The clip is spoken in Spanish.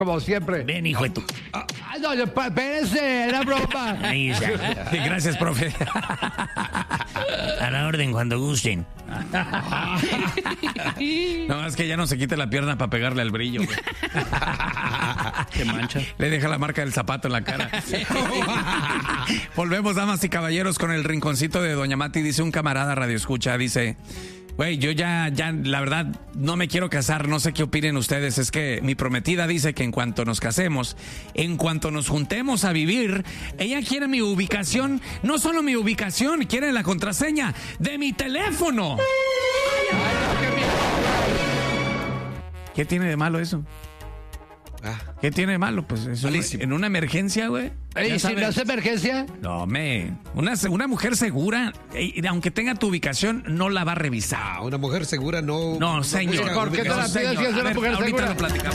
Como siempre. Ven, hijo de tu... No, espérense, era broma. Ahí está. Gracias, profe. A la orden, cuando gusten. No, es que ya no se quite la pierna para pegarle al brillo, güey. Qué mancha. Le deja la marca del zapato en la cara. Volvemos, damas y caballeros, con el rinconcito de Doña Mati. Dice un camarada radio escucha, dice... Güey, yo ya, la verdad, no me quiero casar, no sé qué opinen ustedes. Es que mi prometida dice que en cuanto nos casemos, en cuanto nos juntemos a vivir, ella quiere mi ubicación, no solo mi ubicación, quiere la contraseña de mi teléfono. ¿Qué tiene de malo eso? ¿Qué tiene de malo? Pues eso en una emergencia, güey. ¿Y si no es emergencia? No, una mujer segura, aunque tenga tu ubicación, no la va a revisar. Una mujer segura no... No, señor. ¿Por qué te la pides si es una mujer segura? Ahorita lo platicamos.